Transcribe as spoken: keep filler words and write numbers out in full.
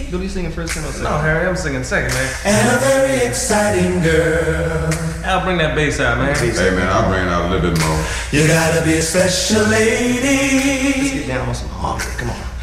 Billy singing first and I'll sing. No, Harry, I'm singing second, man. And a very exciting girl. I'll bring that bass out, man. Hey man, I'll bring it out a little bit more. You gotta be a special lady. Let's get down on some harmony. Come on.